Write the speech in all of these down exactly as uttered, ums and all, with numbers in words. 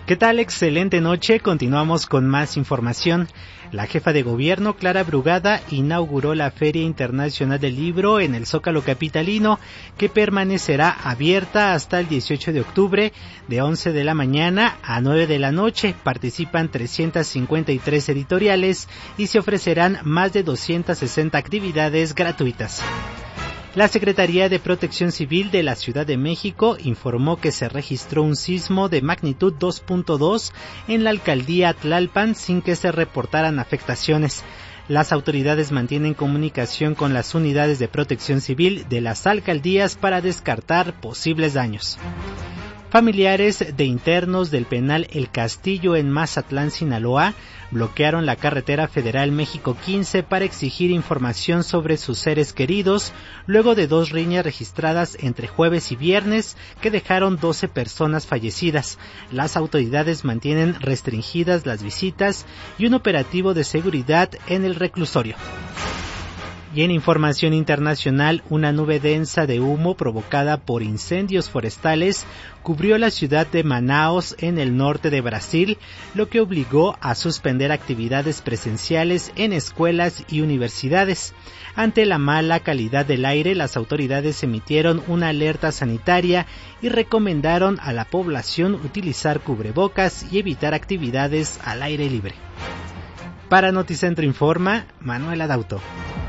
¿Qué tal? Excelente noche. Continuamos con más información. La jefa de gobierno, Clara Brugada, inauguró la Feria Internacional del Libro en el Zócalo capitalino, que permanecerá abierta hasta el dieciocho de octubre, de once de la mañana a nueve de la noche. Participan trescientas cincuenta y tres editoriales y se ofrecerán más de doscientas sesenta actividades gratuitas. La Secretaría de Protección Civil de la Ciudad de México informó que se registró un sismo de magnitud dos punto dos en la alcaldía Tlalpan sin que se reportaran afectaciones. Las autoridades mantienen comunicación con las unidades de protección civil de las alcaldías para descartar posibles daños. Familiares de internos del penal El Castillo en Mazatlán, Sinaloa, bloquearon la carretera federal México quince para exigir información sobre sus seres queridos, luego de dos riñas registradas entre jueves y viernes que dejaron doce personas fallecidas. Las autoridades mantienen restringidas las visitas y un operativo de seguridad en el reclusorio. Y en información internacional, una nube densa de humo provocada por incendios forestales cubrió la ciudad de Manaos en el norte de Brasil, lo que obligó a suspender actividades presenciales en escuelas y universidades. Ante la mala calidad del aire, las autoridades emitieron una alerta sanitaria y recomendaron a la población utilizar cubrebocas y evitar actividades al aire libre. Para Noticentro Informa, Manuel Adauto.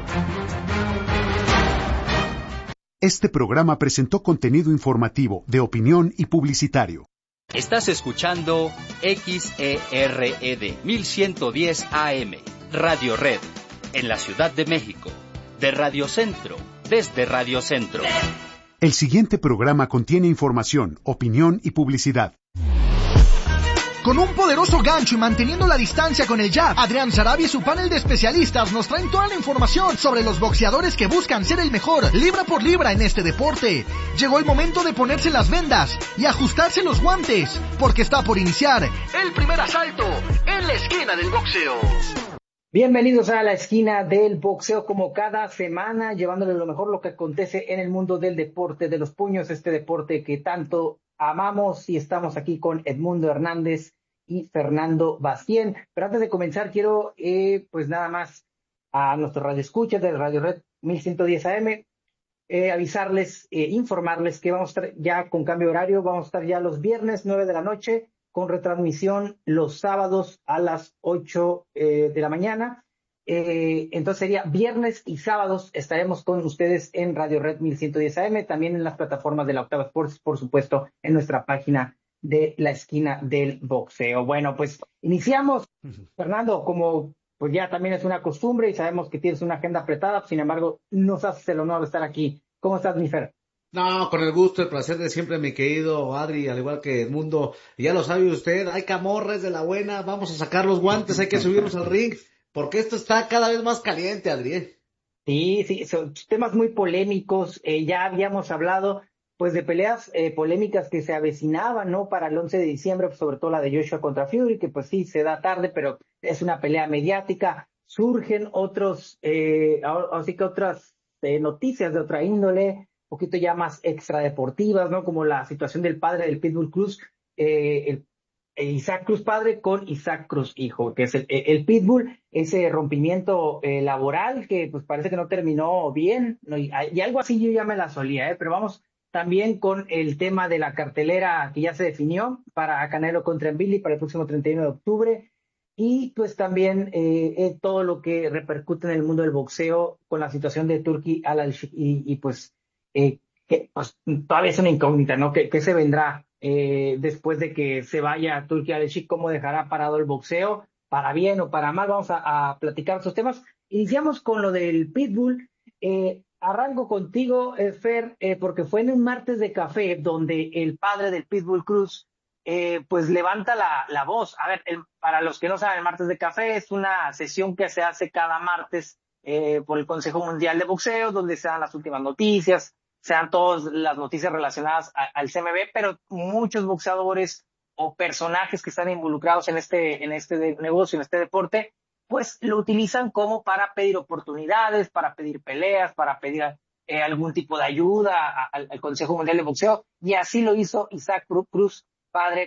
Este programa presentó contenido informativo, de opinión y publicitario. Estás escuchando X E R E D mil ciento diez A M, Radio Red, en la Ciudad de México, de Radio Centro, desde Radio Centro. El siguiente programa contiene información, opinión y publicidad. Con un poderoso gancho y manteniendo la distancia con el jab, Adrián Sarabia y su panel de especialistas nos traen toda la información sobre los boxeadores que buscan ser el mejor, libra por libra en este deporte. Llegó el momento de ponerse las vendas y ajustarse los guantes, porque está por iniciar el primer asalto en la esquina del boxeo. Bienvenidos a la esquina del boxeo, como cada semana, llevándole lo mejor lo que acontece en el mundo del deporte, de los puños, este deporte que tanto amamos, y estamos aquí con Edmundo Hernández y Fernando Bastien. Pero antes de comenzar, quiero, eh, pues nada más, a nuestros radioescuchas de Radio Red mil ciento diez A M, eh, avisarles, eh, informarles que vamos a estar ya con cambio de horario, vamos a estar ya los viernes nueve de la noche, con retransmisión los sábados a las ocho eh, de la mañana. Eh, entonces sería viernes y sábados estaremos con ustedes en Radio Red mil ciento diez A M, también en las plataformas de la Octava Sports, por supuesto, en nuestra página de la esquina del boxeo. Bueno, pues iniciamos. Uh-huh. Fernando, como pues ya también es una costumbre y sabemos que tienes una agenda apretada, sin embargo, nos haces el honor de estar aquí. ¿Cómo estás, mi Fer? No, con el gusto, el placer de siempre, mi querido Adri, al igual que Edmundo. Ya lo sabe usted, hay camorras de la buena, vamos a sacar los guantes, hay que subirnos al ring, porque esto está cada vez más caliente, Adri. Sí, sí, son temas muy polémicos. Eh, ya habíamos hablado pues de peleas eh, polémicas que se avecinaban, ¿no? Para el once de diciembre, pues, sobre todo la de Joshua contra Fury, que pues sí, se da tarde, pero es una pelea mediática. Surgen otros, eh, así que otras eh, noticias de otra índole, un poquito ya más extradeportivas, ¿no? Como la situación del padre del Pitbull Cruz, eh, el, el Isaac Cruz padre con Isaac Cruz hijo, que es el, el Pitbull, ese rompimiento eh, laboral que pues parece que no terminó bien, ¿no? Y, y algo así yo ya me la solía, ¿eh? Pero vamos también con el tema de la cartelera que ya se definió para Canelo contra Billy para el próximo treinta y uno de octubre, y pues también eh, eh, todo lo que repercute en el mundo del boxeo con la situación de Turki Al-Sheikh y, y pues, eh, que pues todavía es una incógnita, ¿no? ¿Qué, qué se vendrá eh, después de que se vaya Turki Al-Sheikh? ¿Cómo dejará parado el boxeo? ¿Para bien o para mal? Vamos a, a platicar estos temas. Iniciamos con lo del Pitbull. Eh, Arranco contigo, eh, Fer, eh, porque fue en un martes de café donde el padre del Pitbull Cruz eh, pues levanta la, la voz. A ver, el, para los que no saben, el martes de café es una sesión que se hace cada martes eh, por el Consejo Mundial de Boxeo, donde se dan las últimas noticias, se dan todas las noticias relacionadas a, al C M B, pero muchos boxeadores o personajes que están involucrados en este, en este de, negocio, en este deporte, pues lo utilizan como para pedir oportunidades, para pedir peleas, para pedir eh, algún tipo de ayuda a, a, al Consejo Mundial de Boxeo, y así lo hizo Isaac Cruz, padre.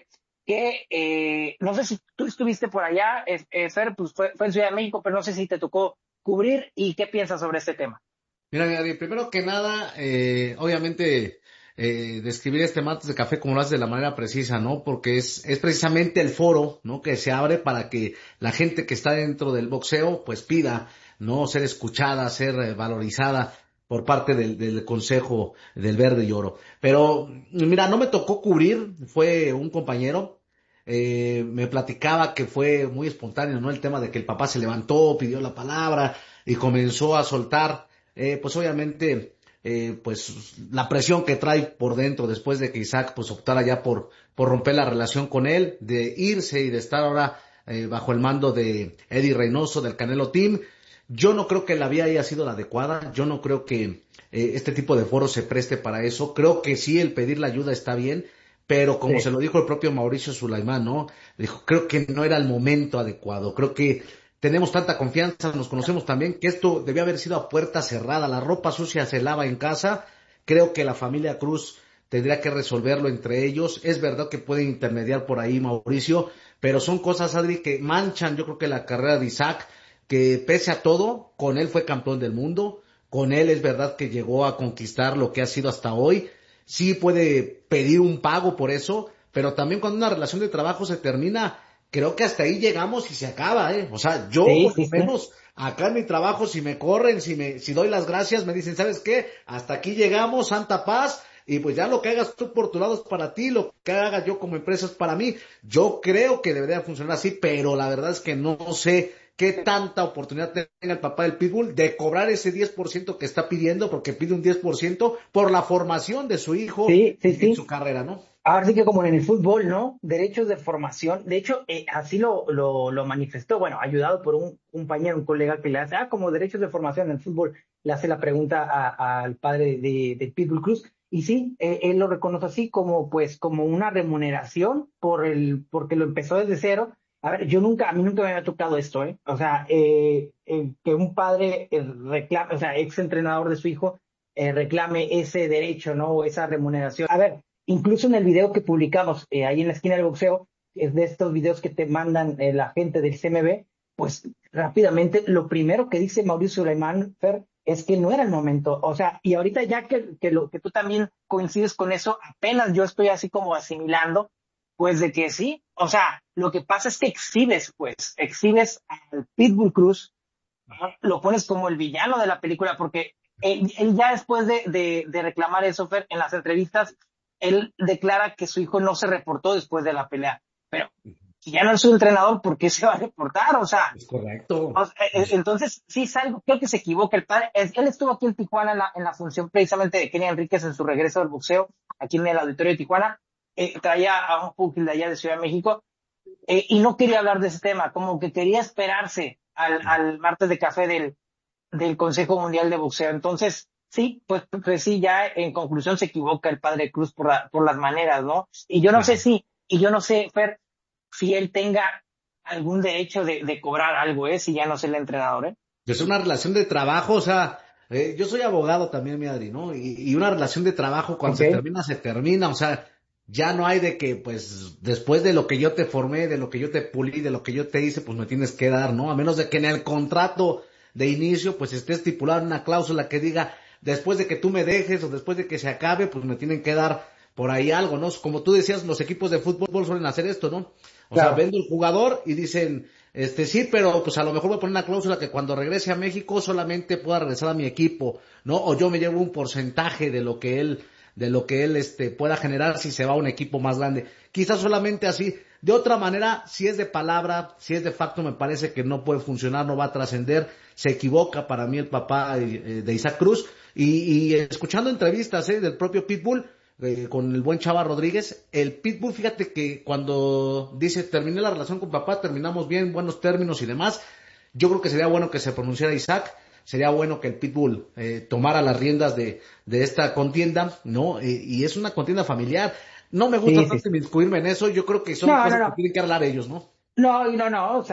que eh, no sé si tú estuviste por allá, eh, eh, Fer, pues fue, fue en Ciudad de México, pero no sé si te tocó cubrir y qué piensas sobre este tema. Mira, mi Adri, primero que nada, eh, obviamente, eh, describir este martes de café como lo haces de la manera precisa, ¿no? Porque es, es precisamente el foro, ¿no? Que se abre para que la gente que está dentro del boxeo, pues pida, ¿no? Ser escuchada, ser eh, valorizada por parte del, del Consejo del Verde y Oro. Pero, mira, no me tocó cubrir, fue un compañero, eh, me platicaba que fue muy espontáneo, ¿no? El tema de que el papá se levantó, pidió la palabra y comenzó a soltar eh, pues obviamente, eh, pues la presión que trae por dentro después de que Isaac pues optara ya por, por romper la relación con él, de irse y de estar ahora eh, bajo el mando de Eddie Reynoso del Canelo Team. Yo no creo que la vía haya sido la adecuada, yo no creo que eh, este tipo de foro se preste para eso, creo que sí el pedir la ayuda está bien, pero como sí. Se lo dijo el propio Mauricio Sulaimán, ¿no? Dijo, creo que no era el momento adecuado, creo que tenemos tanta confianza, nos conocemos también, que esto debía haber sido a puerta cerrada, la ropa sucia se lava en casa, creo que la familia Cruz tendría que resolverlo entre ellos, es verdad que pueden intermediar por ahí Mauricio, pero son cosas, Adri, que manchan yo creo que la carrera de Isaac, que pese a todo, con él fue campeón del mundo, con él es verdad que llegó a conquistar lo que ha sido hasta hoy, sí puede pedir un pago por eso, pero también cuando una relación de trabajo se termina, creo que hasta ahí llegamos y se acaba, ¿eh? O sea, yo sí, por lo sí, menos sí. acá en mi trabajo, si me corren, si me, si doy las gracias, me dicen, ¿sabes qué? Hasta aquí llegamos, santa paz, y pues ya lo que hagas tú por tu lado es para ti, lo que haga yo como empresa es para mí. Yo creo que debería funcionar así, pero la verdad es que no sé qué tanta oportunidad tenga el papá del Pitbull de cobrar ese diez por ciento que está pidiendo, porque pide un diez por ciento por la formación de su hijo sí, sí, en sí. su carrera, ¿no? Ahora sí que como en el fútbol, ¿no? Derechos de formación. De hecho, eh, así lo, lo, lo manifestó, bueno, ayudado por un compañero, un colega que le hace, ah, como derechos de formación en el fútbol, le hace la pregunta a, al padre de, de Pitbull Cruz. Y sí, eh, él lo reconoce así como, pues, como una remuneración por el, porque lo empezó desde cero. A ver, yo nunca, a mí nunca me había tocado esto, ¿eh? O sea, eh, eh, que un padre eh, reclame, o sea, ex entrenador de su hijo, eh, reclame ese derecho, ¿no? O esa remuneración. A ver, incluso en el video que publicamos eh, ahí en la esquina del boxeo, es de estos videos que te mandan eh, la gente del C M B, pues rápidamente lo primero que dice Mauricio Sulaimán, Fer, es que no era el momento. O sea, y ahorita ya que, que, lo, que tú también coincides con eso, apenas yo estoy así como asimilando, pues de que sí. O sea, lo que pasa es que exhibes, pues, exhibes al Pitbull Cruz, ¿no? Lo pones como el villano de la película, porque él, él ya después de, de, de reclamar eso, Fer, en las entrevistas, él declara que su hijo no se reportó después de la pelea. Pero si ya no es su entrenador, ¿por qué se va a reportar? O sea, es correcto. O sea, entonces, sí es algo, creo que se equivoca el padre. Él estuvo aquí en Tijuana en la, en la función precisamente de Kenny Enríquez en su regreso del boxeo, aquí en el auditorio de Tijuana. Eh, traía a un pugil de allá de Ciudad de México, eh, y no quería hablar de ese tema, como que quería esperarse al, al martes de café del, del Consejo Mundial de Boxeo. Entonces, sí, pues, pues sí, ya en conclusión se equivoca el padre Cruz por, la, por las maneras, ¿no? Y yo no Claro. sé si, y yo no sé, Fer, si él tenga algún derecho de, de cobrar algo, ¿eh? Si ya no es el entrenador, ¿eh? Es una relación de trabajo, o sea, eh, yo soy abogado también, mi Adri, ¿no? Y, y una relación de trabajo cuando Okay. se termina, se termina, o sea, ya no hay de que, pues, después de lo que yo te formé, de lo que yo te pulí, de lo que yo te hice, pues me tienes que dar, ¿no? A menos de que en el contrato de inicio, pues esté estipulada una cláusula que diga, después de que tú me dejes o después de que se acabe, pues me tienen que dar por ahí algo, ¿no? Como tú decías, los equipos de fútbol suelen hacer esto, ¿no? O Claro. sea, vendo el jugador y dicen, este sí, pero pues a lo mejor voy a poner una cláusula que cuando regrese a México solamente pueda regresar a mi equipo, ¿no? O yo me llevo un porcentaje de lo que él, de lo que él este pueda generar si se va a un equipo más grande. Quizás solamente así. De otra manera, si es de palabra, si es de facto, me parece que no puede funcionar, no va a trascender. Se equivoca para mí el papá eh, de Isaac Cruz. Y, y escuchando entrevistas eh, del propio Pitbull, Eh, con el buen Chava Rodríguez, el Pitbull, fíjate que cuando dice terminé la relación con papá, terminamos bien, buenos términos y demás, yo creo que sería bueno que se pronunciara Isaac, sería bueno que el Pitbull eh, tomara las riendas de, de esta contienda, ¿no? Eh, y es una contienda familiar, no me gusta Sí, tanto sí. inmiscuirme en eso, yo creo que son No, cosas no, que no. tienen que hablar ellos, ¿no? No, y no, no, o sea,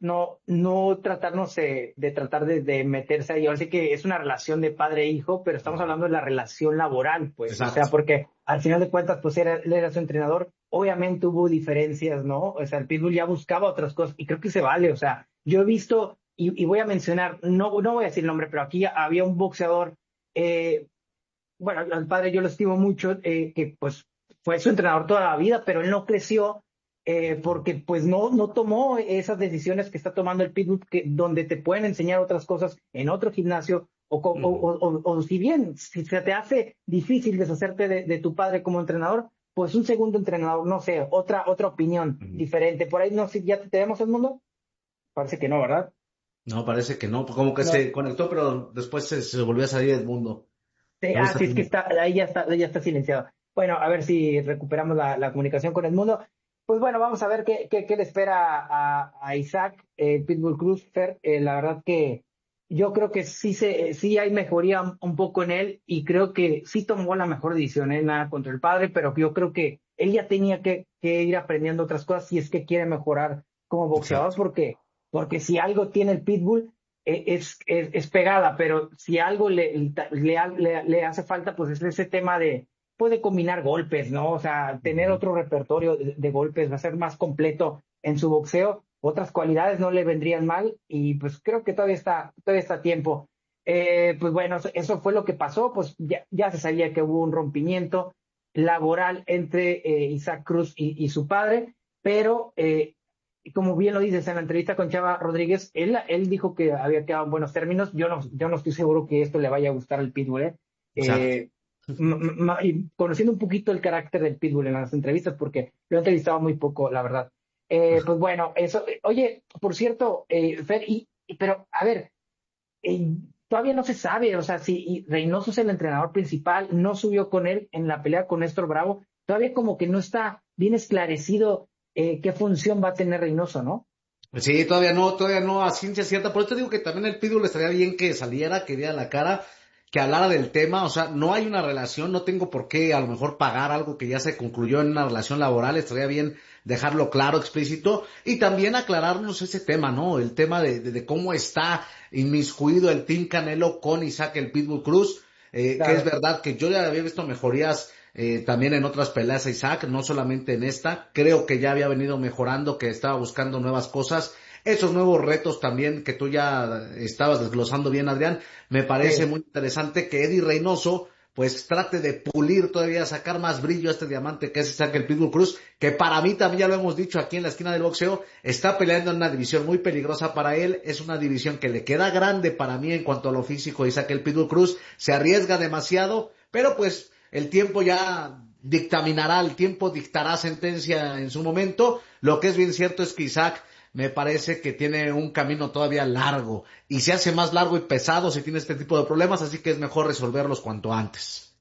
no, no tratarnos de, de tratar de, de meterse ahí. Ahora sí que es una relación de padre e hijo, pero estamos hablando de la relación laboral, pues. Exacto. O sea, porque al final de cuentas, pues era, él era su entrenador. Obviamente hubo diferencias, ¿no? O sea, el Pitbull ya buscaba otras cosas y creo que se vale. O sea, yo he visto, y, y voy a mencionar, no, no voy a decir el nombre, pero aquí había un boxeador, eh, bueno, al padre yo lo estimo mucho, eh, que pues fue su entrenador toda la vida, pero él no creció eh, porque pues no, no tomó esas decisiones que está tomando el Pitbull, que, donde te pueden enseñar otras cosas en otro gimnasio, o, o, Ujú. o, o, o si bien si se te hace difícil deshacerte de, de tu padre como entrenador, pues un segundo entrenador, no sé, otra, otra opinión Ujú. diferente. Por ahí no sé, ¿ya te tenemos el mundo? Parece que no, ¿verdad? No, parece que no, como que No. se conectó, pero después se, se volvió a salir del mundo. Sí, No ah, está sí, es que bien. está, ahí ya está, ya está silenciado. Bueno, a ver si recuperamos la, la comunicación con el mundo. Pues bueno, vamos a ver qué, qué, qué le espera a, a Isaac, el Pitbull Cruz. Fer, eh, la verdad que yo creo que sí se, sí hay mejoría un, un poco en él y creo que sí tomó la mejor decisión, ¿eh? Nada contra el padre, pero yo creo que él ya tenía que, que ir aprendiendo otras cosas si es que quiere mejorar como boxeador, Exacto. porque, porque si algo tiene el Pitbull eh, es, es, es pegada, pero si algo le, le, le, le hace falta, pues es ese tema de, puede combinar golpes, ¿no? O sea, tener Ujú. otro repertorio de, de golpes, va a ser más completo en su boxeo, otras cualidades no le vendrían mal y pues creo que todavía está, todavía está a tiempo. Eh, pues bueno, eso fue lo que pasó, pues ya, ya se sabía que hubo un rompimiento laboral entre eh, Isaac Cruz y, y su padre, pero eh, como bien lo dices en la entrevista con Chava Rodríguez, él, él dijo que había quedado en buenos términos. Yo no, yo no estoy seguro que esto le vaya a gustar al Pitbull, ¿eh? Exacto. Eh, m- m- y conociendo un poquito el carácter del Pitbull en las entrevistas, porque lo he entrevistado muy poco, la verdad. Eh, pues bueno, eso. eh, Oye, por cierto, eh, Fer, y, y- pero a ver, eh, todavía no se sabe, o sea, si Reynoso es el entrenador principal, no subió con él en la pelea con Néstor Bravo, todavía como que no está bien esclarecido eh, qué función va a tener Reynoso, ¿no? Sí, todavía no, todavía no a ciencia cierta. Por eso te digo que también el Pitbull estaría bien que saliera, que diera la cara, que hablara del tema. O sea, no hay una relación, no tengo por qué a lo mejor pagar algo que ya se concluyó en una relación laboral. Estaría bien dejarlo claro, explícito, y también aclararnos ese tema, ¿no? El tema de, de, de cómo está inmiscuido el Team Canelo con Isaac el Pitbull Cruz, eh, que es Claro. verdad que yo ya había visto mejorías eh, también en otras peleas a Isaac, no solamente en esta. Creo que ya había venido mejorando, que estaba buscando nuevas cosas. Esos nuevos retos también que tú ya estabas desglosando bien, Adrián, me parece Sí. muy interesante que Eddie Reynoso pues trate de pulir todavía, sacar más brillo a este diamante que es Isaac el Pitbull Cruz, que para mí también ya lo hemos dicho aquí en la esquina del boxeo, está peleando en una división muy peligrosa para él, es una división que le queda grande para mí en cuanto a lo físico. Isaac el Pitbull Cruz se arriesga demasiado, pero pues el tiempo ya dictaminará, el tiempo dictará sentencia en su momento. Lo que es bien cierto es que Isaac me parece que tiene un camino todavía largo y se hace más largo y pesado si tiene este tipo de problemas, así que es mejor resolverlos cuanto antes.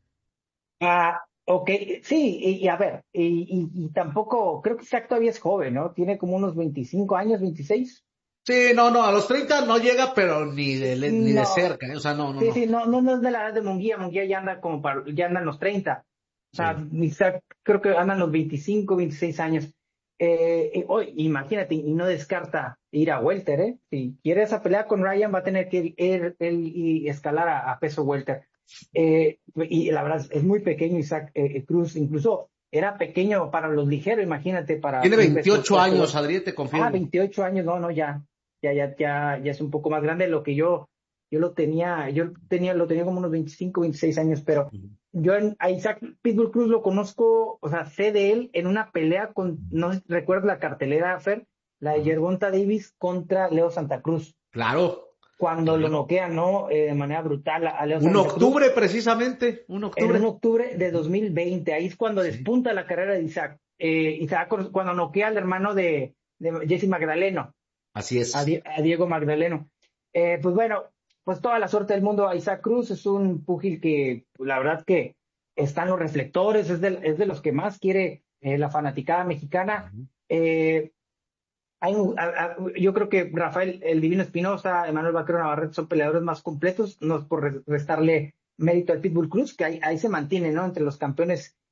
Ah, ok, sí, y, y a ver, y, y, y tampoco, creo que Isaac todavía es joven, ¿no? Tiene como unos veinticinco años, veintiséis. Sí, no, no, a los treinta no llega, pero ni de, ni de No, cerca, ¿eh? O sea, no, no, sí, no. sí, no, no, no es de la edad de Munguía, Munguía ya anda como para, ya anda en los treinta. O sea, Sí. Isaac creo que andan los veinticinco, veintiséis años. Eh, y, hoy, imagínate, y no descarta ir a welter, ¿eh? Si quiere esa pelea con Ryan, va a tener que ir, él, él y escalar a, a peso welter. Eh, y la verdad es muy pequeño Isaac eh, Cruz, incluso era pequeño para los ligeros, imagínate, para Tiene un peso, veintiocho peso años, welter. Adrián, te Ah, confirmo. veintiocho años, no, no, ya, ya, ya, ya, ya es un poco más grande de lo que yo, yo lo tenía, yo tenía, lo tenía como unos veinticinco, veintiséis años, pero Ujú. yo en, a Isaac Pitbull Cruz lo conozco, o sea, sé de él en una pelea con, no sé si recuerdas la cartelera, Fer, la de Ajá. Gervonta Davis contra Leo Santa Cruz, Claro, cuando lo claro. noquean, ¿no? Eh, de manera brutal a, a Leo Un Santa Cruz octubre precisamente, un en un octubre. octubre de dos mil veinte. Ahí es cuando Sí, despunta la carrera de Isaac. Eh, Isaac cuando noquea al hermano de, de Jesse Magdaleno, así a, es. Die- a Diego Magdaleno. Eh, pues bueno, pues toda la suerte del mundo a Isaac Cruz. Es un púgil que, pues, la verdad que está en los reflectores, es de, es de los que más quiere eh, la fanaticada mexicana. Ujú. Eh, hay un- a- a- yo creo que Rafael El Divino Espinosa, Emanuel Vaquero Navarrete son peleadores más completos, no es por re- restarle mérito al Pitbull Cruz, que ahí, ahí se mantiene, ¿no? Entre los campeones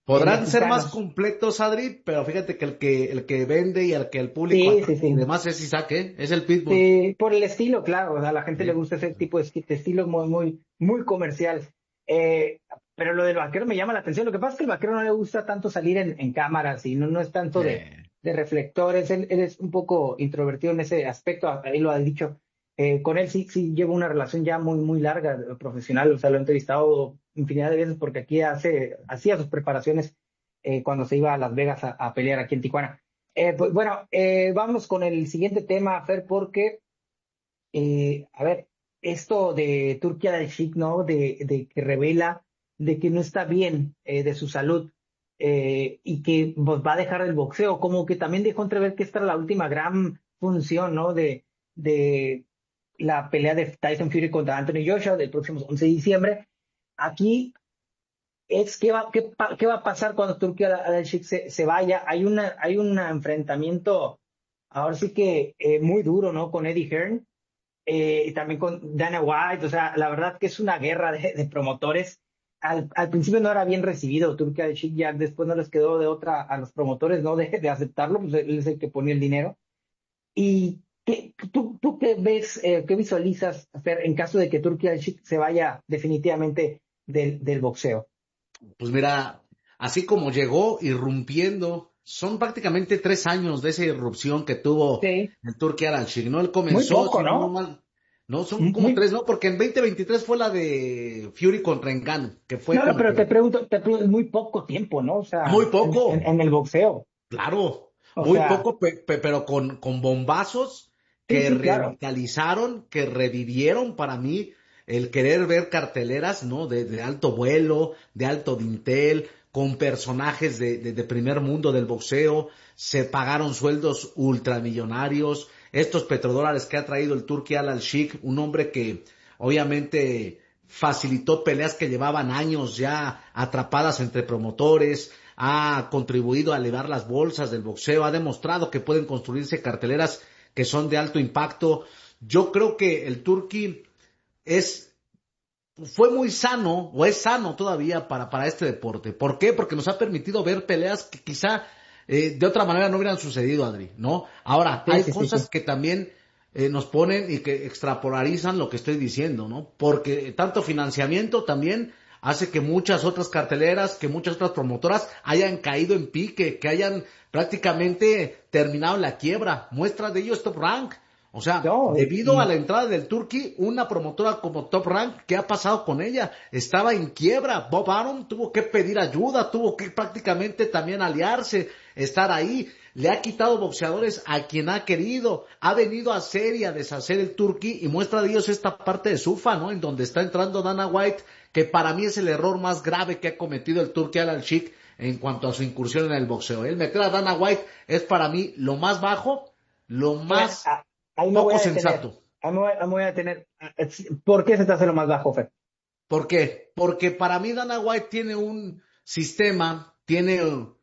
Podrán ser más completos, Adri, pero fíjate que el que el que vende y el que el público sí, sí, sí. y demás es Isaac, ¿eh? Es el Pitbull. Sí, por el estilo, claro, o sea, a la gente Sí. le gusta ese tipo de, esti- de estilo muy, muy, muy comercial. Eh, pero lo del vaquero me llama la atención. Lo que pasa es que el vaquero no le gusta tanto salir en, en cámaras y no, no es tanto de, Eh, de reflectores. Él, él es un poco introvertido en ese aspecto, ahí lo ha dicho. Eh, con él sí, sí llevo una relación ya muy, muy larga, eh, profesional, o sea, lo he entrevistado infinidad de veces porque aquí hace, hacía sus preparaciones eh, cuando se iba a Las Vegas a, a pelear aquí en Tijuana. Eh, pues bueno, eh, vamos con el siguiente tema, Fer, porque, eh, a ver, esto de Turquía del Sheikh, ¿no? De, de que revela de que no está bien eh, de su salud eh, y que pues, va a dejar el boxeo, como que también dejó entrever que esta era la última gran función, ¿no? De, de la pelea de Tyson Fury contra Anthony Joshua del próximo once de diciembre. Aquí es qué va, qué, pa- qué va a pasar cuando Turquía del Sheikh se, se vaya. Hay una, hay un enfrentamiento ahora sí que eh, muy duro, ¿no? Con Eddie Hearn eh, y también con Dana White. O sea, la verdad que es una guerra de, de promotores. Al, al principio no era bien recibido Turquía del Sheikh, ya después no les quedó de otra a los promotores, ¿no? De, de aceptarlo, pues él es el que ponía el dinero. ¿Y qué, tú, tú qué ves, eh, qué visualizas hacer en caso de que Turquía del Sheikh se vaya definitivamente del, del boxeo? Pues mira, así como llegó irrumpiendo, son prácticamente tres años de esa irrupción que tuvo Sí, el Turki Al-Sheikh, ¿no? Él muy comenzó, poco, si no ¿no? mal, no, son como Muy, tres, ¿no? Porque en veinte veintitrés fue la de Fury contra Ngannou, que fue no, no, como pero te que pregunto, te pregunto, es muy poco tiempo, ¿no? O muy sea, en, en, poco, en el boxeo. claro, O muy sea, poco, pe- pe- pero con, con bombazos sí, que sí, claro. revitalizaron, que revivieron para mí el querer ver carteleras, ¿no? De, de alto vuelo, de alto dintel, con personajes de, de, de primer mundo del boxeo, se pagaron sueldos ultramillonarios, estos petrodólares que ha traído el Turki Al-Sheikh, un hombre que obviamente facilitó peleas que llevaban años ya atrapadas entre promotores, ha contribuido a elevar las bolsas del boxeo, ha demostrado que pueden construirse carteleras que son de alto impacto. Yo creo que el Turki es, fue muy sano, o es sano todavía para, para este deporte. ¿Por qué? Porque nos ha permitido ver peleas que quizá eh, de otra manera no hubieran sucedido, Adri, ¿no? Ahora, Sí, hay sí, sí, sí. cosas que también eh, nos ponen y que extrapolarizan lo que estoy diciendo, ¿no? Porque tanto financiamiento también hace que muchas otras carteleras, que muchas otras promotoras hayan caído en pique, que hayan prácticamente terminado en la quiebra. Muestra de ello es Top Rank. O sea, No, debido a y la entrada del Turki, una promotora como Top Rank, ¿qué ha pasado con ella? Estaba en quiebra. Bob Arum tuvo que pedir ayuda, tuvo que prácticamente también aliarse, estar ahí. Le ha quitado boxeadores a quien ha querido. Ha venido a hacer y a deshacer el Turki y muestra de ellos esta parte de Sufa, ¿no? En donde está entrando Dana White, que para mí es el error más grave que ha cometido el Turki Al-Sheikh en cuanto a su incursión en el boxeo. El meter a Dana White es para mí lo más bajo, lo a ver, más a- ahí me voy poco a detener. sensato. Ahí me voy, ahí me voy a detener. ¿Por qué se te hace lo más bajo, Fer? ¿Por qué? Porque para mí Dana White tiene un sistema, tiene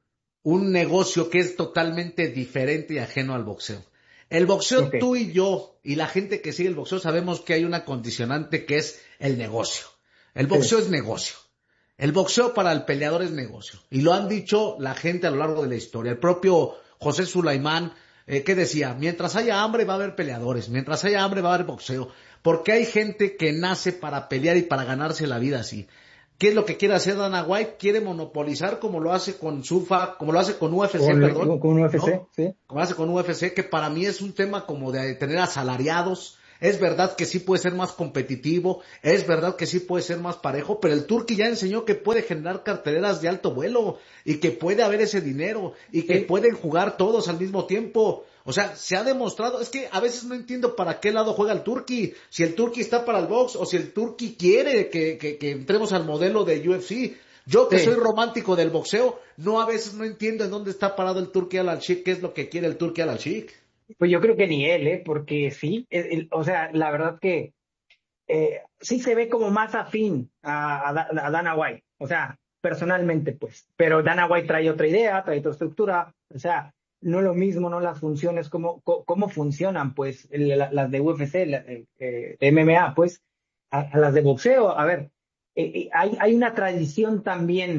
un negocio que es totalmente diferente y ajeno al boxeo. El boxeo, Ok, tú y yo, y la gente que sigue el boxeo, sabemos que hay una condicionante que es el negocio. El sí. boxeo es negocio. El boxeo para el peleador es negocio. Y lo han dicho la gente a lo largo de la historia. El propio José Sulaimán, eh, que decía, mientras haya hambre va a haber peleadores, mientras haya hambre va a haber boxeo. Porque hay gente que nace para pelear y para ganarse la vida así. ¿Qué es lo que quiere hacer Dana White? Quiere monopolizar como lo hace con Sufa, como lo hace con U F C, perdón, Con, con un U F C, ¿no? sí. Como lo hace con U F C, que para mí es un tema como de tener asalariados. Es verdad que sí puede ser más competitivo, es verdad que sí puede ser más parejo, pero el Turki ya enseñó que puede generar carteleras de alto vuelo y que puede haber ese dinero y que Sí. pueden jugar todos al mismo tiempo. O sea, se ha demostrado, es que a veces no entiendo para qué lado juega el Turki, si el Turki está para el box o si el Turki quiere que, que, que entremos al modelo de U F C. Yo que Sí. soy romántico del boxeo, no a veces no entiendo en dónde está parado el Turki Al-Sheikh, qué es lo que quiere el Turki Al-Sheikh. Pues yo creo que ni él, ¿eh? Porque sí, el- el- o sea, la verdad que eh, sí se ve como más afín a, a Da- a Dana White, o sea, personalmente, pues. Pero Dana White trae otra idea, trae otra estructura, o sea, no lo mismo, no las funciones, cómo, co- cómo funcionan, pues, el- la- las de U F C, la- eh, eh, de M M A, pues, a, a las de boxeo. A ver, eh, eh, hay, hay una tradición también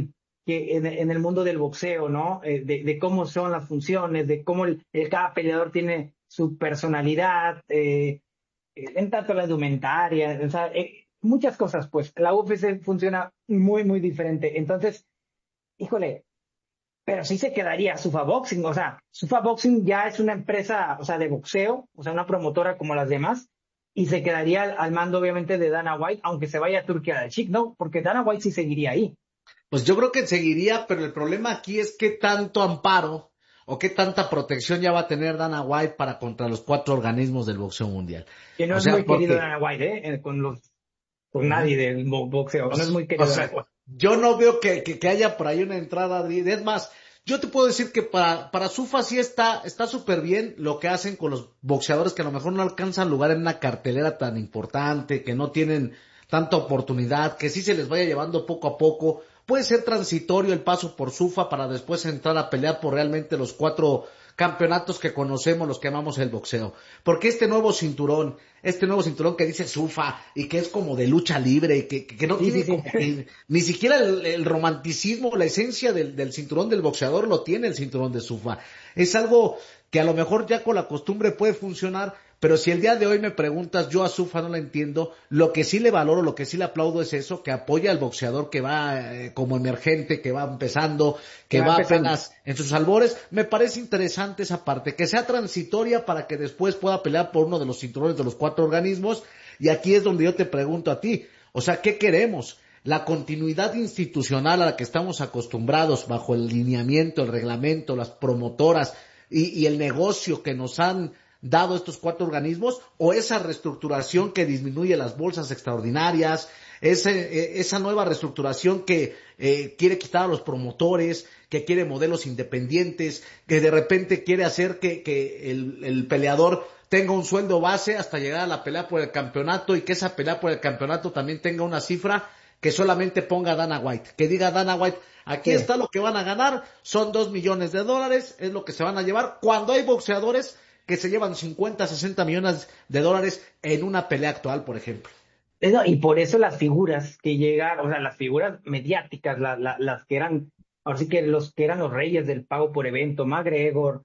que en, en el mundo del boxeo, ¿no? Eh, de, de cómo son las funciones, de cómo el, el cada peleador tiene su personalidad, eh, en tanto la indumentaria, o sea, eh, muchas cosas, pues. La U F C funciona muy, muy diferente. Entonces, híjole, pero sí se quedaría Sufa Boxing, o sea, Sufa Boxing ya es una empresa, o sea, de boxeo, o sea, una promotora como las demás, y se quedaría al, al mando, obviamente, de Dana White, aunque se vaya a Turquía del Sheikh, ¿no? Porque Dana White sí seguiría ahí. Pues yo creo que seguiría, pero el problema aquí es qué tanto amparo o qué tanta protección ya va a tener Dana White para contra los cuatro organismos del boxeo mundial. Que no O es sea, muy porque... querido Dana White, ¿eh? Eh, Con los, con nadie del bo- boxeo, no es muy O querido sea, Dana White. yo no veo que, que, que haya por ahí una entrada. de- Es más, yo te puedo decir que para, para Sufa sí está está súper bien lo que hacen con los boxeadores que a lo mejor no alcanzan lugar en una cartelera tan importante, que no tienen tanta oportunidad, que sí se les vaya llevando poco a poco. Puede ser transitorio el paso por Sufa para después entrar a pelear por realmente los cuatro campeonatos que conocemos, los que amamos el boxeo. Porque este nuevo cinturón, este nuevo cinturón que dice Sufa y que es como de lucha libre y que, que, que no Sí, tiene sí, sí. como que ni siquiera el, el romanticismo, la esencia del, del cinturón del boxeador lo tiene el cinturón de Sufa. Es algo que a lo mejor ya con la costumbre puede funcionar, pero si el día de hoy me preguntas, yo a Sufa no la entiendo. Lo que sí le valoro, lo que sí le aplaudo es eso, que apoya al boxeador que va eh, como emergente, que va empezando, que Que va va empezando. apenas en sus albores. Me parece interesante esa parte, que sea transitoria para que después pueda pelear por uno de los cinturones de los cuatro organismos. Y aquí es donde yo te pregunto a ti, o sea, ¿qué queremos? La continuidad institucional a la que estamos acostumbrados bajo el lineamiento, el reglamento, las promotoras y, y el negocio que nos han dado estos cuatro organismos, o esa reestructuración que disminuye las bolsas extraordinarias, ese, esa nueva reestructuración que eh, quiere quitar a los promotores, que quiere modelos independientes, que de repente quiere hacer que, que el, el peleador tenga un sueldo base hasta llegar a la pelea por el campeonato y que esa pelea por el campeonato también tenga una cifra que solamente ponga Dana White, que diga Dana White, aquí Sí. está lo que van a ganar, son dos millones de dólares, es lo que se van a llevar, cuando hay boxeadores que se llevan cincuenta, sesenta millones de dólares en una pelea actual, por ejemplo. Eh, no, y por eso las figuras que llegaron, o sea, las figuras mediáticas, la- la- las que eran, ahora sí que los que eran los reyes del pago por evento, McGregor,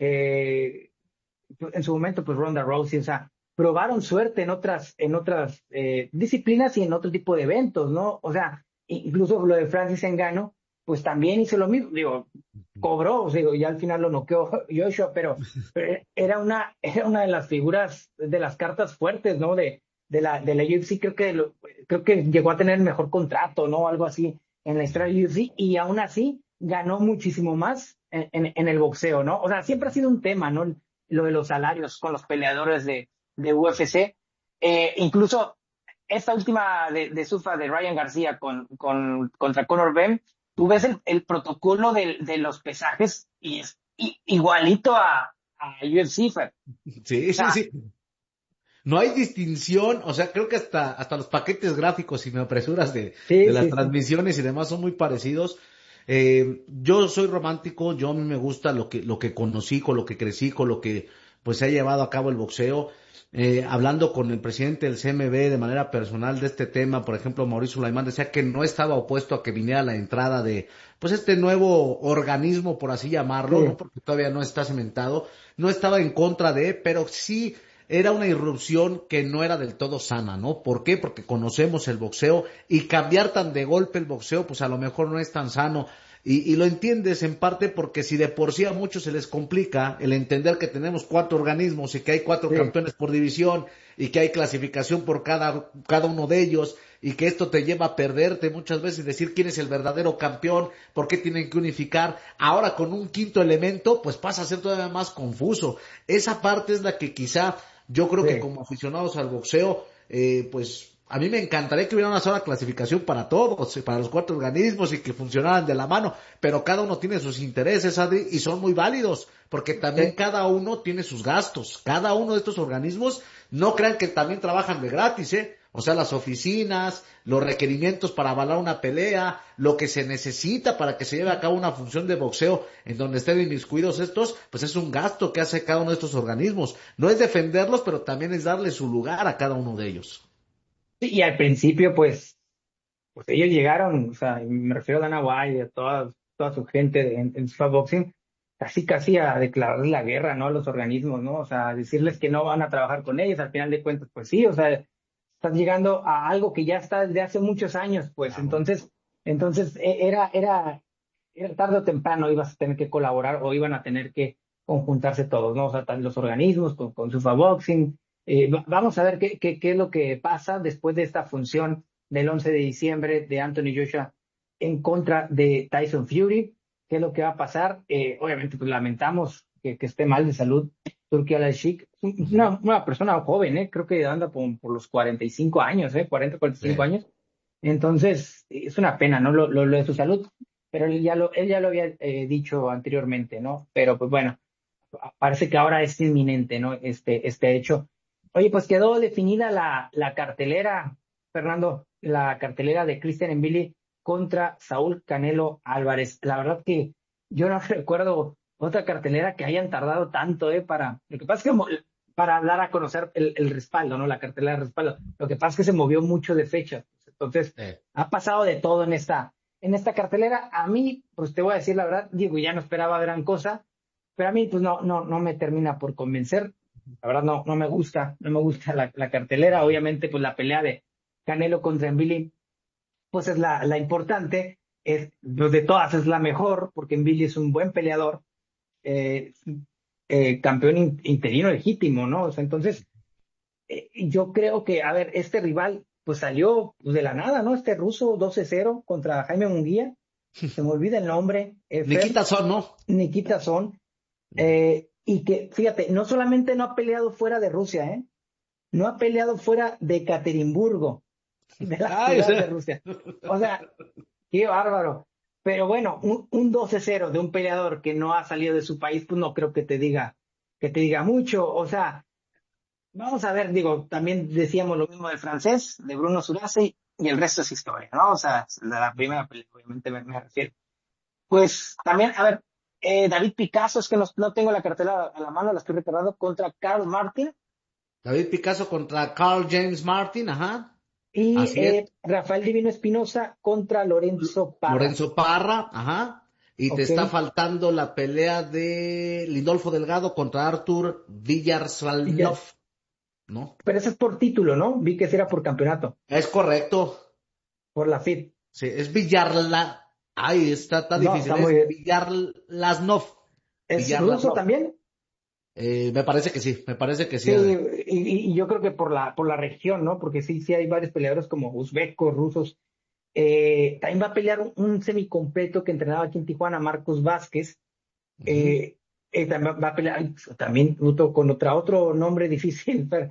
eh, en su momento, pues Ronda Rousey, o sea, probaron suerte en otras, en otras eh, disciplinas y en otro tipo de eventos, ¿no? O sea, incluso lo de Francis Ngannou, pues también hizo lo mismo, digo, cobró, o sea, digo, ya al final lo noqueó Joshua, pero, pero era una, era una de las figuras, de las cartas fuertes, ¿no? De, de la, de la U F C, creo que, lo- creo que llegó a tener el mejor contrato, ¿no? Algo así en la historia de U F C, y aún así ganó muchísimo más en, en, en el boxeo, ¿no? O sea, siempre ha sido un tema, ¿no? Lo de los salarios con los peleadores de, de U F C. Eh, incluso esta última de, de Sufa de Ryan García con, con, contra Conor Ben, tú ves el, el protocolo de, de los pesajes y es i- igualito a, a U F C, Fer. Sí, O sí, sea, sí. No hay distinción, o sea, creo que hasta, hasta los paquetes gráficos, si me apresuras, de, de sí, las sí, sí. transmisiones y demás son muy parecidos. Eh, yo soy romántico, yo a mí me gusta lo que, lo que conocí, con lo que crecí, con lo que pues se ha llevado a cabo el boxeo. Eh, hablando con el presidente del C M B de manera personal de este tema, por ejemplo, Mauricio Sulaimán decía que no estaba opuesto a que viniera la entrada de pues este nuevo organismo, por así llamarlo, Sí. ¿no? Porque todavía no está cimentado, no estaba en contra de, pero sí era una irrupción que no era del todo sana, ¿no? ¿Por qué? Porque conocemos el boxeo y cambiar tan de golpe el boxeo, pues a lo mejor no es tan sano. Y, y lo entiendes en parte porque si de por sí a muchos se les complica el entender que tenemos cuatro organismos y que hay cuatro Sí. campeones por división y que hay clasificación por cada, cada uno de ellos y que esto te lleva a perderte muchas veces y decir quién es el verdadero campeón, por qué tienen que unificar. Ahora con un quinto elemento, pues pasa a ser todavía más confuso. Esa parte es la que quizá yo creo Sí. que como aficionados al boxeo, eh, pues a mí me encantaría que hubiera una sola clasificación para todos, para los cuatro organismos y que funcionaran de la mano, pero cada uno tiene sus intereses, Adri, y son muy válidos, porque también Sí. cada uno tiene sus gastos. Cada uno de estos organismos, no crean que también trabajan de gratis, ¿eh? O sea, las oficinas, los requerimientos para avalar una pelea, lo que se necesita para que se lleve a cabo una función de boxeo en donde estén inmiscuidos estos, pues es un gasto que hace cada uno de estos organismos. No es defenderlos, pero también es darle su lugar a cada uno de ellos. Sí, y al principio, pues, pues ellos llegaron, o sea, y me refiero a Dana White y a toda, toda su gente en, en Spa Boxing, casi casi a declarar la guerra, ¿no? A los organismos, ¿no? O sea, a decirles que no van a trabajar con ellos, al final de cuentas, pues sí, o sea, estás llegando a algo que ya está desde hace muchos años, pues, entonces, entonces e- era, era, era tarde o temprano ibas a tener que colaborar o iban a tener que conjuntarse todos, ¿no? O sea, tan- los organismos con, con Sufa Boxing. Eh, va- vamos a ver qué, qué, qué es lo que pasa después de esta función del once de diciembre de Anthony Joshua en contra de Tyson Fury. ¿Qué es lo que va a pasar? Eh, obviamente, pues lamentamos que, que esté mal de salud Turki Al-Sheikh. Es una, una persona joven, ¿eh? Creo que anda por, por los cuarenta y cinco años, ¿eh? cuarenta, cuarenta y cinco Sí. años. Entonces, es una pena, ¿no? Lo, lo, lo de su salud. Pero él ya lo, él ya lo había eh, dicho anteriormente, ¿no? Pero pues bueno, parece que ahora es inminente, ¿no? Este, este hecho. Oye, pues quedó definida la, la cartelera, Fernando, la cartelera de Christian Mbili contra Saúl Canelo Álvarez. La verdad que yo no recuerdo otra cartelera que hayan tardado tanto, ¿eh? Para, lo que pasa es que mo- para dar a conocer el, el respaldo, ¿no? La cartelera de respaldo. Lo que pasa es que se movió mucho de fecha. Entonces, Sí. ha pasado de todo en esta, en esta cartelera. A mí, pues te voy a decir la verdad, digo, ya no esperaba gran cosa, pero a mí, pues no, no, no me termina por convencer. La verdad, no, no me gusta, no me gusta la, la cartelera. Obviamente, pues la pelea de Canelo contra Mbili, pues es la, la importante. Es, pues, de todas es la mejor, porque Mbili es un buen peleador, eh, eh, campeón in- interino legítimo, ¿no? O sea, entonces, eh, yo creo que, a ver, este rival, pues salió pues, de la nada, ¿no? Este ruso doce cero contra Jaime Munguía. Se me olvida el nombre, eh, Fer, Nikita Son, ¿no? Nikita Son. Eh, y que, fíjate, no solamente no ha peleado fuera de Rusia, ¿eh? No ha peleado fuera de Ekaterimburgo, de la Ay, o ciudad de sea, Rusia. O sea, qué bárbaro. Pero bueno, un, un doce cero de un peleador que no ha salido de su país, pues no creo que te diga, que te diga mucho. O sea, vamos a ver, digo, también decíamos lo mismo del francés, de Bruno Surace, y el resto es historia, ¿no? O sea, de la primera pelea, obviamente me, me refiero. Pues también, a ver, eh, David Picasso, es que no, no tengo la cartela a la mano, la estoy recordando, contra Carl Martin David Picasso contra Carl James Martin, ajá, y así es. eh, Rafael Divino Espinosa contra Lorenzo Parra. Lorenzo Parra, ajá. Y te Ok, está faltando la pelea de Lindolfo Delgado contra Artur y ya. Villarsalnov, ¿no? Pero ese es por título, ¿no? Vi que sí era por campeonato, Es correcto. por la F I T. Sí, es Villarla. Ay, está, está No, difícil. está muy Es bien. Villarlasnov. ¿Es ruso Villarlasnov. también? Eh, me parece que sí, me parece que sí, Sí, Adri. y, y yo creo que por la, por la región, ¿no? Porque sí, sí hay varios peleadores como uzbecos, rusos. Eh, también va a pelear un, un semicompleto que entrenaba aquí en Tijuana, Marcos Vázquez. Ujú. Eh, eh, también va a pelear, ay, también otro- con otra, otro nombre difícil, pero,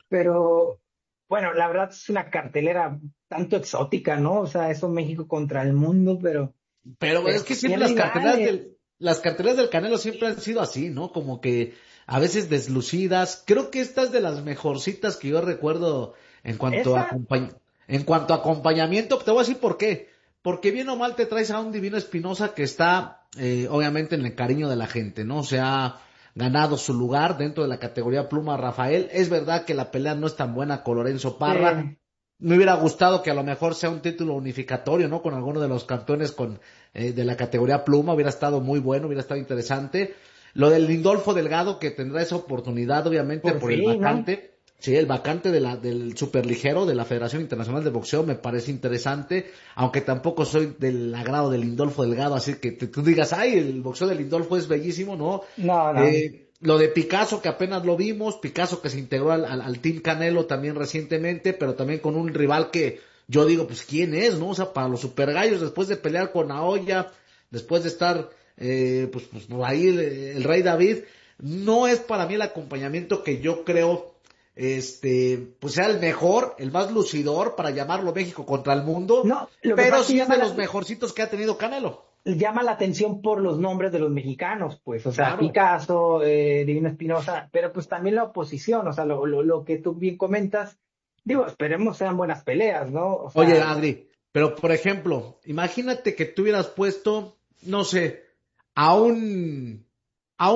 pero bueno, la verdad es una cartelera tanto exótica, ¿no? O sea, eso México contra el mundo, pero, Pero pero es que pues, qué siempre las carteleras rivales. del, las carteleras del Canelo siempre han sido así, ¿no? Como que a veces deslucidas. Creo que esta es de las mejorcitas que yo recuerdo en cuanto a Esta, acompañ- en cuanto a acompañamiento. Te voy a decir por qué. Porque bien o mal te traes a un Divino Espinosa que está, eh, obviamente en el cariño de la gente, ¿no? Se ha ganado su lugar dentro de la categoría pluma Rafael. Es verdad que la pelea no es tan buena con Lorenzo Parra. eh, Me hubiera gustado que a lo mejor sea un título unificatorio, ¿no? Con alguno de los campeones con, eh, de la categoría pluma, hubiera estado muy bueno, hubiera estado interesante. Lo del Lindolfo Delgado, que tendrá esa oportunidad, obviamente, por por el fin, ¿no? vacante. Sí, el vacante de la, del superligero de la Federación Internacional de Boxeo me parece interesante, aunque tampoco soy del agrado del Lindolfo Delgado, así que te- tú digas, ay, el boxeo de Lindolfo es bellísimo, ¿no? No, no. Eh, lo de Picasso, que apenas lo vimos, Picasso que se integró al, al, al Team Canelo también recientemente, pero también con un rival que yo digo, pues, ¿quién es, no? O sea, para los super gallos, después de pelear con Naoya, después de estar, eh, pues, pues, por ahí el, el Rey David, no es para mí el acompañamiento que yo creo, este, pues sea el mejor, el más lucidor para llamarlo México contra el mundo, No, lo que pasa pero es que sí es llama de la, los mejorcitos que ha tenido Canelo. llama la atención por los nombres de los mexicanos, pues, o sea, Claro. Picasso, eh, Divino Espinosa, pero pues también la oposición, o sea, lo, lo, lo que tú bien comentas, digo, esperemos sean buenas peleas, ¿no? O Oye, sea, Adri, pero por ejemplo, imagínate que tú hubieras puesto, no sé, a un, a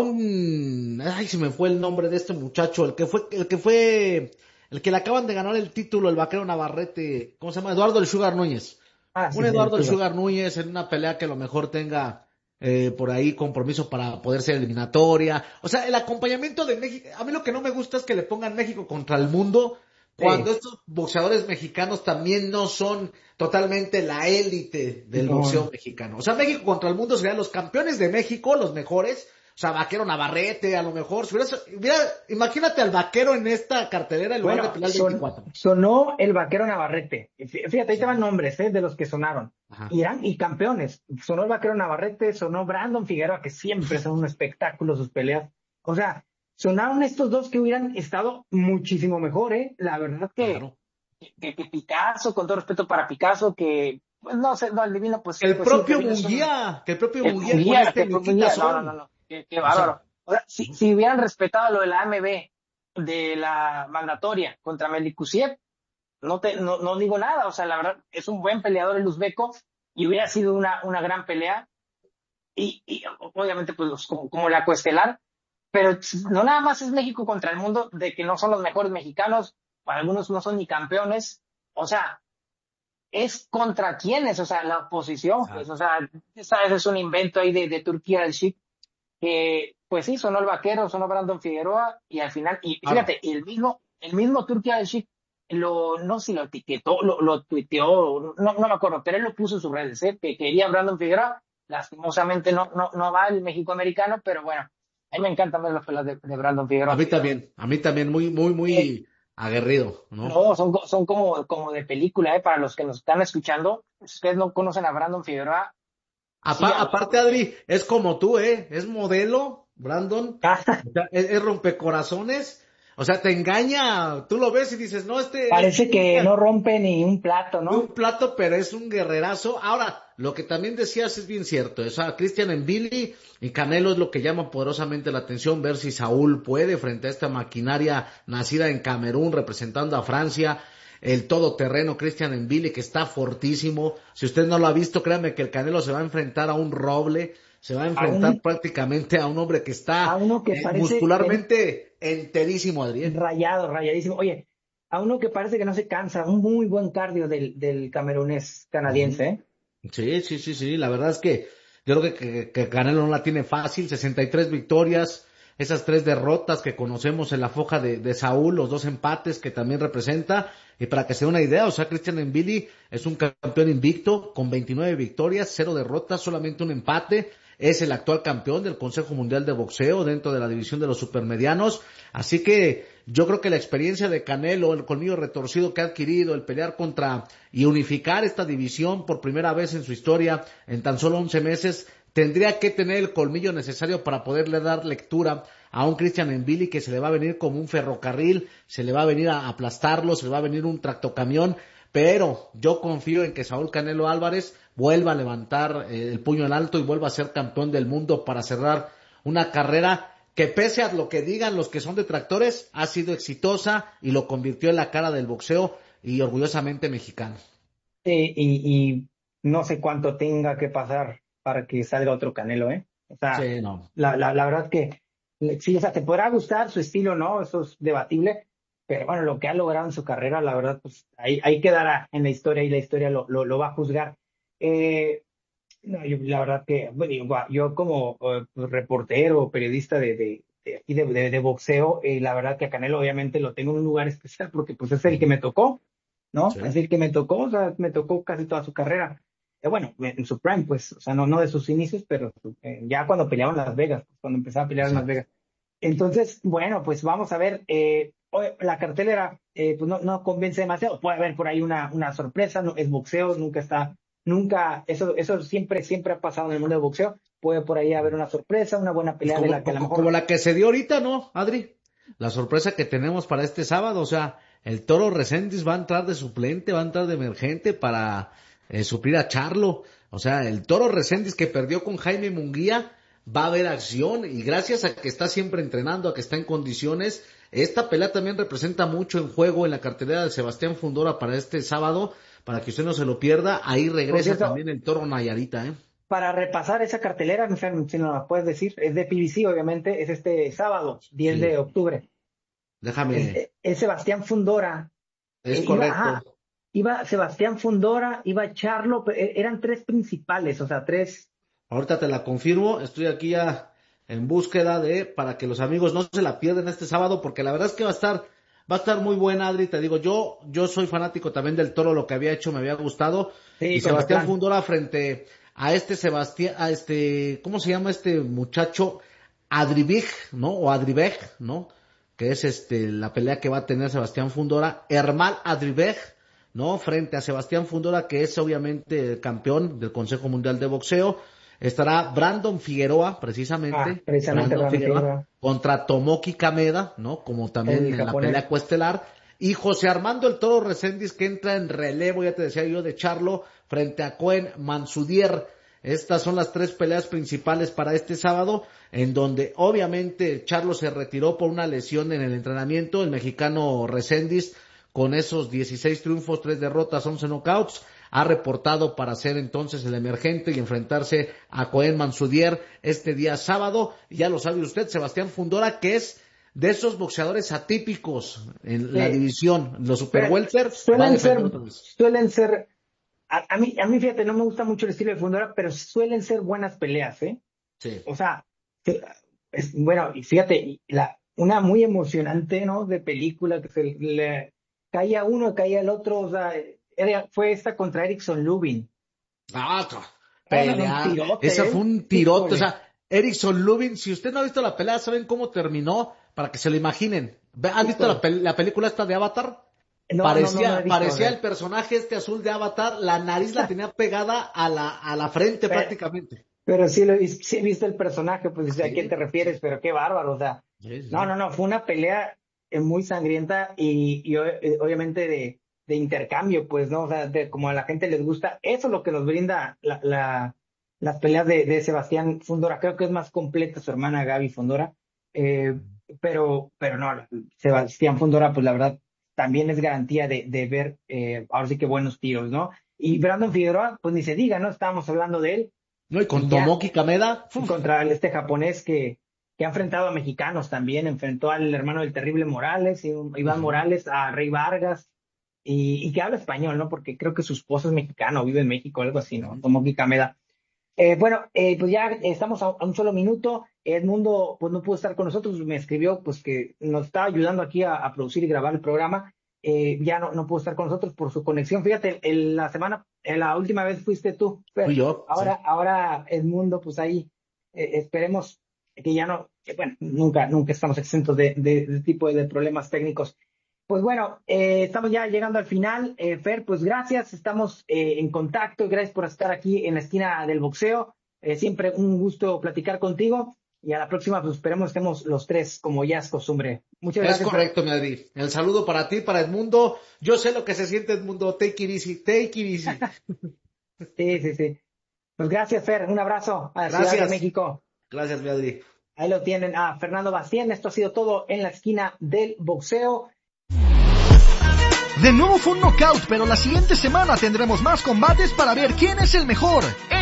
un, ay, se me fue el nombre de este muchacho, el que fue, el que fue, el que le acaban de ganar el título, el vaquero Navarrete, ¿cómo se llama? Eduardo el Sugar Núñez. Ah, sí, un Eduardo el sí, sí. Sugar Núñez en una pelea que a lo mejor tenga eh, por ahí compromiso para poder ser eliminatoria. O sea, el acompañamiento de México, a mí lo que no me gusta es que le pongan México contra el mundo cuando Sí. estos boxeadores mexicanos también no son totalmente la élite del boxeo No. mexicano. O sea, México contra el mundo serían los campeones de México, los mejores. O sea, Vaquero Navarrete, a lo mejor. Si hubiera, hubiera, imagínate al Vaquero en esta cartelera en lugar de Bueno, pelear son- veinticuatro. sonó el Vaquero Navarrete. Fí- Fíjate, ahí te van nombres, ¿eh? De los que sonaron. Ajá. Y eran y campeones. Sonó el Vaquero Navarrete, sonó Brandon Figueroa, que siempre son un espectáculo sus peleas. O sea, sonaron estos dos que hubieran estado muchísimo mejor, ¿eh? La verdad que, Claro. que, que Picasso, con todo respeto para Picasso, que, pues no sé, no, el divino, pues, El pues sí, propio pero son- Munguía, que el propio el Munguía con Munguía, este que fue Nikita Munguía, no, Son. no, no, no, qué, qué O bárbaro. sea, O sea, si, si hubieran respetado lo de la A M B, de la mandatoria contra Melikuziev, no te, no, no digo nada, o sea, la verdad, es un buen peleador el uzbeco, y hubiera sido una, una gran pelea, y, y obviamente, pues, como, como la coestelar, pero no nada más es México contra el mundo, de que no son los mejores mexicanos, algunos no son ni campeones, o sea, es contra quiénes, o sea, la oposición, pues, o sea, sabes, es un invento ahí de, de Turquía del Sheik, que, pues sí, sonó el Vaquero, sonó Brandon Figueroa, y al final, y ahora, fíjate, el mismo, el mismo Turquía del Sheik, lo, no sé si lo etiquetó, lo, lo tuiteó, no, no me acuerdo, pero él lo puso en sus redes, ¿eh? Que quería Brandon Figueroa, lastimosamente no, no, no va el México-americano, pero bueno, a mí me encantan ver las pelas de, de Brandon a Figueroa. mí también, a mí también, muy, muy, Eh, muy aguerrido, ¿no? no, son, co- son como, como de película, ¿eh? Para los que nos están escuchando, si ustedes no conocen a Brandon Figueroa, Apa- síganlo. aparte, Adri, es como tú, ¿eh? Es modelo, Brandon, o sea, es, es rompecorazones, o sea, te engaña, tú lo ves y dices, no, este es Parece que no rompe ni un plato, de un ¿no? plato, pero es un guerrerazo. Ahora, lo que también decías es bien cierto. O sea, Christian Mbili y Canelo es lo que llama poderosamente la atención, ver si Saúl puede frente a esta maquinaria nacida en Camerún, representando a Francia, el todoterreno Christian Mbili, que está fortísimo. Si usted no lo ha visto, créame que el Canelo se va a enfrentar a un roble, se va a A enfrentar un, prácticamente a un hombre que a está uno que eh, parece que muscularmente enterísimo, Adrián. rayado, rayadísimo. Oye, a uno que parece que no se cansa, un muy buen cardio del, del camerunés canadiense, ¿eh? Sí, sí, sí, sí, la verdad es que yo creo que, que, que Canelo no la tiene fácil, sesenta y tres victorias, esas tres derrotas que conocemos en la foja de, de Saúl, los dos empates que también representa, y para que se dé una idea, o sea, Christian Mbili es un campeón invicto con veintinueve victorias, cero derrotas, solamente un empate, es el actual campeón del Consejo Mundial de Boxeo dentro de la división de los supermedianos, así que yo creo que la experiencia de Canelo, el colmillo retorcido que ha adquirido, el pelear contra y unificar esta división por primera vez en su historia en tan solo once meses, tendría que tener el colmillo necesario para poderle dar lectura a un Christian Mbili que se le va a venir como un ferrocarril, se le va a venir a aplastarlo, se le va a venir un tractocamión, pero yo confío en que Saúl Canelo Álvarez vuelva a levantar eh, el puño en alto y vuelva a ser campeón del mundo para cerrar una carrera que pese a lo que digan los que son detractores, ha sido exitosa y lo convirtió en la cara del boxeo y orgullosamente mexicano. Sí, y, y no sé cuánto tenga que pasar para que salga otro Canelo, ¿eh? O sea, Sí, no. la, la, la verdad que sí, o sea, te podrá gustar su estilo, ¿no? Eso es debatible, pero bueno, lo que ha logrado en su carrera, la verdad, pues ahí, ahí quedará en la historia y la historia lo, lo, lo va a juzgar. Eh, no, yo, la verdad que, bueno, yo, yo como eh, reportero, periodista de, de, de, aquí de, de, de boxeo, eh, la verdad que a Canelo obviamente lo tengo en un lugar especial porque pues es el que me tocó, ¿no? Sí. Es el que me tocó, o sea, me tocó casi toda su carrera. Eh, bueno, en su prime, pues, o sea, no, no de sus inicios, pero eh, ya cuando peleaba en Las Vegas, cuando empezaba a pelear en Las Exacto. Vegas. Entonces, bueno, pues vamos a ver, eh, oye, la cartelera, eh, pues no, no convence demasiado, puede haber por ahí una, una sorpresa, no, es boxeo, nunca está, nunca, eso, eso siempre, siempre ha pasado en el mundo del boxeo, puede por ahí haber una sorpresa, una buena Pues pelea de como, la que a lo como, mejor, como la que se dio ahorita, ¿no, Adri? La sorpresa que tenemos para este sábado, o sea, el Toro Reséndiz va a entrar de suplente, va a entrar de emergente para eh, suplir a Charlo. O sea, el Toro Reséndiz que perdió con Jaime Munguía va a haber acción y gracias a que está siempre entrenando, a que está en condiciones, esta pelea también representa mucho en juego en la cartelera de Sebastián Fundora para este sábado, para que usted no se lo pierda. Ahí por regresa cierto, también el Toro Nayarita, ¿eh? para repasar esa cartelera, no sé si nos la puedes decir, es de P B C, obviamente, es este sábado, diez de Sí, octubre. Es, déjame, es Sebastián Fundora. es Eh, iba, ajá, correcto. iba Sebastián Fundora, iba Charlo, eran tres principales, o sea, tres. Ahorita te la confirmo, estoy aquí ya en búsqueda de, para que los amigos no se la pierdan este sábado, porque la verdad es que va a estar, va a estar muy buena, Adri, te digo, yo, yo soy fanático también del Toro, lo que había hecho me había gustado, sí, y Sebastián Fundora frente a este Sebastián, a este, ¿cómo se llama este muchacho? Adribig, ¿no? O Adribeg, ¿no? Que es este, la pelea que va a tener Sebastián Fundora, Ermal Adribeg, ¿no? Frente a Sebastián Fundora, que es obviamente el campeón del Consejo Mundial de Boxeo. Estará Brandon Figueroa, precisamente, ah, precisamente Brandon Figueroa, Figueroa, contra Tomoki Kameda, ¿no? Como también el en japonés. La pelea coestelar. Y José Armando el Toro Reséndiz, que entra en relevo, ya te decía yo, de Charlo, frente a Cohen Mansudier. Estas son las tres peleas principales para este sábado, en donde obviamente Charlo se retiró por una lesión en el entrenamiento, el mexicano Reséndiz, con esos dieciséis triunfos, tres derrotas, once knockouts, ha reportado para ser entonces el emergente y enfrentarse a Cohen Mansudier este día sábado. Y ya lo sabe usted, Sebastián Fundora, que es de esos boxeadores atípicos en sí. la división, los super welter. Suelen ser, suelen ser, a, a mí, a mí fíjate, no me gusta mucho el estilo de Fundora, pero suelen ser buenas peleas, ¿eh? Sí. O sea, es, bueno, y fíjate, la, una muy emocionante, ¿no? De película, que se le caía uno, caía el otro, o sea, Era, fue esta contra Erickson Lubin. Ah, pelea. Tirote, Esa fue un tirote. O sea, Erickson Lubin, si usted no ha visto la pelea, ¿saben cómo terminó? Para que se lo imaginen. ¿Han visto la, pel- la película esta de Avatar? No, parecía no, no, no parecía el personaje este azul de Avatar, la nariz la tenía pegada a la, a la frente pero, prácticamente. Pero sí, lo, sí he visto el personaje, pues sí. ¿A quién te refieres? Pero qué bárbaro, o sea. Sí, sí. No, no, no, fue una pelea muy sangrienta y, y obviamente de de intercambio, pues, ¿no? O sea, de, como a la gente les gusta, eso es lo que nos brinda la, la, las peleas de, de Sebastián Fundora. Creo que es más completa su hermana Gaby Fundora, eh, pero, pero no, Sebastián Fundora, pues la verdad, también es garantía de, de ver, eh, ahora sí que buenos tiros, ¿no? Y Brandon Figueroa, pues ni se diga, ¿no? Estábamos hablando de él. No, y con y Tomoki Kameda. Contra el, este japonés que, que ha enfrentado a mexicanos también, enfrentó al hermano del Terrible Morales, Iván uh-huh. Morales, a Rey Vargas. Y, y que habla español, ¿no? Porque creo que su esposo es mexicano, vive en México, algo así, ¿no? Tomoki Kameda. Eh, bueno, eh, pues ya estamos a, a un solo minuto. Edmundo, pues no pudo estar con nosotros, me escribió, pues que nos está ayudando aquí a, a producir y grabar el programa. Eh, ya no, no pudo estar con nosotros por su conexión. Fíjate, el, la semana, la última vez fuiste tú. Fui yo. Ahora, sí. ahora Edmundo, pues ahí eh, esperemos que ya no, que, bueno, nunca, nunca estamos exentos de, de, de tipo de, de problemas técnicos. Pues bueno, eh, estamos ya llegando al final. Eh, Fer, pues gracias, estamos eh, en contacto. Gracias por estar aquí en la esquina del boxeo. Eh, siempre un gusto platicar contigo. Y a la próxima, pues esperemos que estemos los tres, como ya es costumbre. Muchas gracias. Es correcto, mi Adri. El saludo para ti, para Edmundo. Yo sé lo que se siente, Edmundo. Take it easy, take it easy. Sí, sí, sí. Pues gracias, Fer. Un abrazo a la gracias. Ciudad de México. Gracias, mi Adri. Ahí lo tienen a Fernando Bastien. Esto ha sido todo en la esquina del boxeo. De nuevo fue un knockout, pero la siguiente semana tendremos más combates para ver quién es el mejor.